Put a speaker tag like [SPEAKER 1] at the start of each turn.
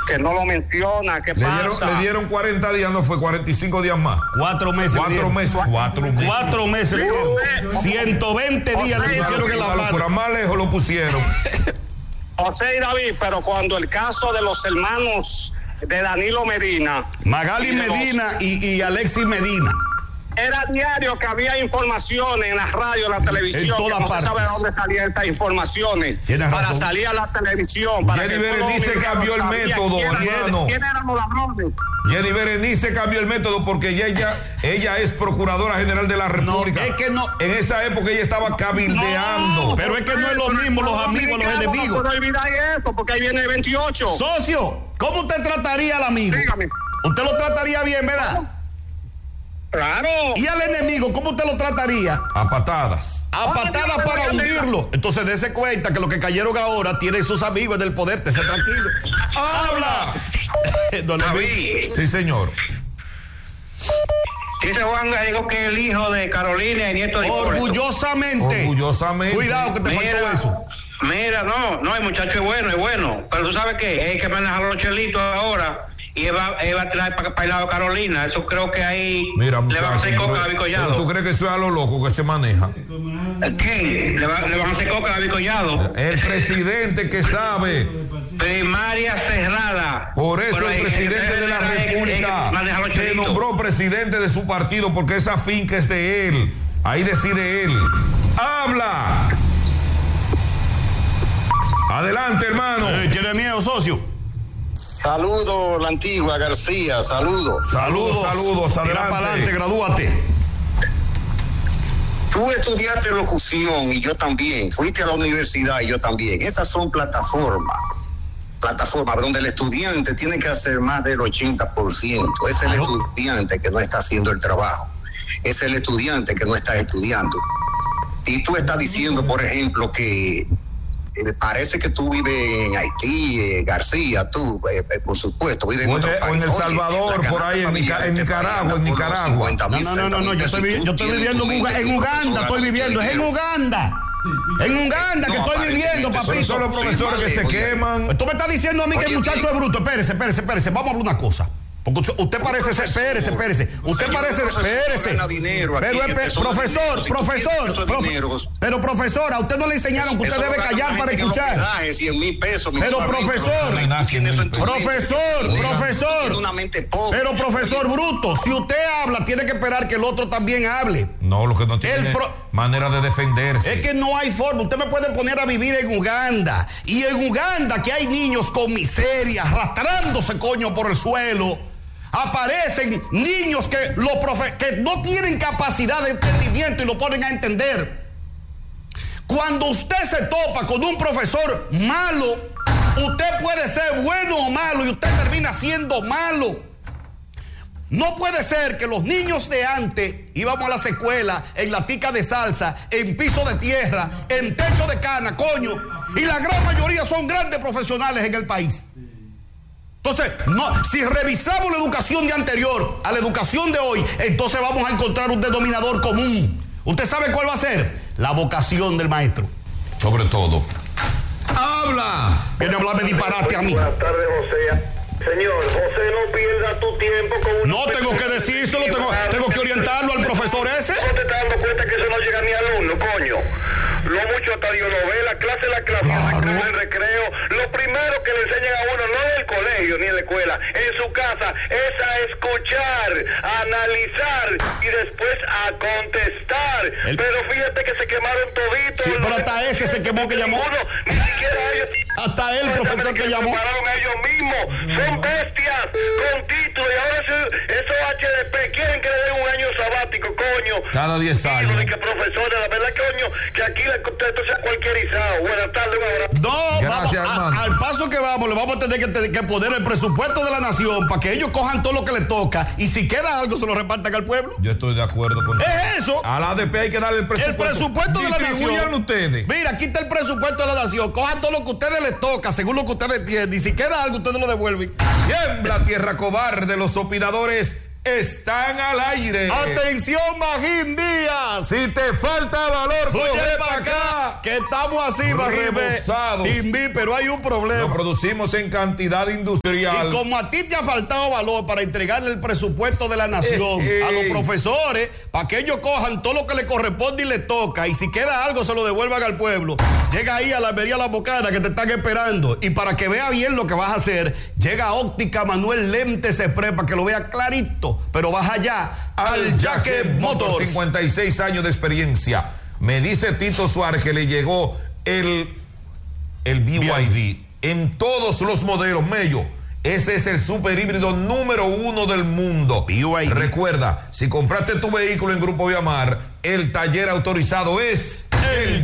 [SPEAKER 1] que no lo menciona. ¿Qué pasa?
[SPEAKER 2] Le dieron 40 días, no fue 45 días más.
[SPEAKER 3] 4 meses.
[SPEAKER 2] 4 meses.
[SPEAKER 3] 4 meses. 120 días le pusieron en la mano.
[SPEAKER 2] Más lejos lo pusieron.
[SPEAKER 1] José y David, pero cuando el caso de los hermanos de Danilo Medina,
[SPEAKER 3] Magali Medina y Alexis Medina,
[SPEAKER 1] era diario que había informaciones en la radio, en la televisión, que no se sabe de dónde salían estas informaciones para salir a la televisión. Para
[SPEAKER 2] Jenny Berenice cambió el método, hermano.
[SPEAKER 1] ¿Quién eran los ladrones?
[SPEAKER 2] Jenny Berenice cambió el método porque ella es procuradora general de la República.
[SPEAKER 3] No, es que no.
[SPEAKER 2] En esa época ella estaba cabildeando.
[SPEAKER 3] No, pero es que no es lo mismo los amigos, los enemigos.
[SPEAKER 1] No puedo olvidar eso porque ahí viene el 28.
[SPEAKER 3] Socio, ¿cómo usted trataría al amigo?
[SPEAKER 1] Dígame.
[SPEAKER 3] Usted lo trataría bien, ¿verdad?
[SPEAKER 1] Claro.
[SPEAKER 3] ¿Y al enemigo, cómo usted lo trataría?
[SPEAKER 2] A patadas.
[SPEAKER 3] A patadas para hundirlo. Entonces, dése cuenta que los que cayeron ahora tienen sus amigos del poder. Te sé tranquilo. ¡Habla!
[SPEAKER 1] David.
[SPEAKER 2] Sí, señor.
[SPEAKER 1] Dice Juan Gallego que es el hijo de Carolina y nieto de
[SPEAKER 3] Orgullosamente.
[SPEAKER 2] Orgullosamente.
[SPEAKER 3] Cuidado que te faltó eso.
[SPEAKER 1] Mira, no, el muchacho es bueno. Pero tú sabes que es que maneja los chelitos ahora. Y él va a traer para el lado de Carolina. Eso creo que ahí
[SPEAKER 2] le
[SPEAKER 1] van a hacer coca a David Collado.
[SPEAKER 2] ¿Tú crees que eso es a lo loco que se maneja?
[SPEAKER 1] ¿Quién? Le van a hacer coca a David Collado.
[SPEAKER 2] El presidente que sabe.
[SPEAKER 1] Primaria cerrada.
[SPEAKER 2] Por eso el presidente de la República se nombró presidente de su partido porque esa finca es de él. Ahí decide él. ¡Habla! Adelante, hermano.
[SPEAKER 3] ¿Tiene miedo, socio?
[SPEAKER 4] Saludos, la antigua García, saludos.
[SPEAKER 2] Saludos, adelante.
[SPEAKER 3] Tira para adelante, gradúate.
[SPEAKER 4] Tú estudiaste locución y yo también. Fuiste a la universidad y yo también. Esas son plataformas donde el estudiante tiene que hacer más del 80%. Es el estudiante que no está haciendo el trabajo. Es el estudiante que no está estudiando. Y tú estás diciendo, por ejemplo, que parece que tú vives en Haití, García, tú, por supuesto, vives en otro país.
[SPEAKER 2] O en El Salvador, por ahí, en Nicaragua.
[SPEAKER 3] No, yo estoy viviendo en Uganda, estoy viviendo, es en Uganda. En Uganda que estoy viviendo, papito.
[SPEAKER 2] Son los profesores que se queman.
[SPEAKER 3] Tú me estás diciendo a mí que el muchacho es bruto. Espérese. Vamos a hablar una cosa. Porque usted parece ser, espérese. Usted parece, espérese. Pero profesor, a usted no le enseñaron que usted debe callar para escuchar. Pero profesor bruto, si usted habla, tiene que esperar que el otro también hable.
[SPEAKER 2] No, lo que no tiene manera de defenderse.
[SPEAKER 3] Es que no hay forma. Usted me puede poner a vivir en Uganda. Y en Uganda, que hay niños con miseria, arrastrándose coño por el suelo. Aparecen niños que no tienen capacidad de entendimiento y lo ponen a entender. Cuando usted se topa con un profesor malo, usted puede ser bueno o malo y usted termina siendo malo. No puede ser que los niños de antes íbamos a las escuelas en latica de salsa, en piso de tierra, en techo de cana, coño, y la gran mayoría son grandes profesionales en el país. Entonces, si revisamos la educación de anterior a la educación de hoy, entonces vamos a encontrar un denominador común. ¿Usted sabe cuál va a ser? La vocación del maestro.
[SPEAKER 2] Sobre todo. ¡Habla!
[SPEAKER 3] Viene a hablarme disparate a mí.
[SPEAKER 5] Buenas tardes, José. Señor, José, no pierda tu tiempo con un...
[SPEAKER 3] No tengo que decírselo, tengo que orientarlo al profesor ese.
[SPEAKER 5] ¿No te estás dando cuenta que eso no llega ni al alumno, coño? Lo mucho hasta radionovela, clase, el recreo. Lo primero que le enseñan a uno, no en el colegio ni en la escuela, en su casa, es a escuchar, a analizar y después a contestar. Pero fíjate que se quemaron toditos.
[SPEAKER 3] Sí, pero hasta ese se quemó que llamó.
[SPEAKER 5] Ni siquiera ellos.
[SPEAKER 3] Hasta el profesor que llamó.
[SPEAKER 5] Se separaron ellos mismos. Son bestias con título. Y ahora esos HDP quieren que le den un año sabático, coño.
[SPEAKER 2] Cada 10 años.
[SPEAKER 5] Y que profesores, la verdad, coño, que aquí esto sea cualquierizado. Buenas tardes, un abrazo.
[SPEAKER 3] No,
[SPEAKER 2] gracias,
[SPEAKER 3] vamos, al paso que vamos, le vamos a tener que poner el presupuesto de la nación para que ellos cojan todo lo que les toca y si queda algo se lo repartan al pueblo.
[SPEAKER 2] Yo estoy de acuerdo con
[SPEAKER 3] es eso.
[SPEAKER 2] A la ADP hay que darle el presupuesto.
[SPEAKER 3] El presupuesto de la nación.
[SPEAKER 2] Ustedes.
[SPEAKER 3] Mira, aquí está el presupuesto de la nación. Cojan todo lo que a ustedes les toca, según lo que ustedes entienden. Y si queda algo, ustedes lo devuelven.
[SPEAKER 2] Tiembla tierra cobarde, los opinadores están al aire.
[SPEAKER 3] Atención, Magín Díaz.
[SPEAKER 2] Si te falta valor, coge para acá.
[SPEAKER 3] Que estamos así, Magín. Pero hay un problema.
[SPEAKER 2] Lo producimos en cantidad industrial.
[SPEAKER 3] Y como a ti te ha faltado valor para entregarle el presupuesto de la nación a los profesores, para que ellos cojan todo lo que les corresponde y les toca, y si queda algo se lo devuelvan al pueblo, llega ahí a la Almería La Bocana que te están esperando. Y para que vea bien lo que vas a hacer, llega a Óptica Manuel Lentes Express para que lo vea clarito. Pero vas allá al Yaque Motors.
[SPEAKER 2] 56 años de experiencia. Me dice Tito Suárez que le llegó el BYD en todos los modelos. Mello, ese es el super híbrido número 1 del mundo. BYD. Recuerda, si compraste tu vehículo en Grupo Viamar, el taller autorizado es el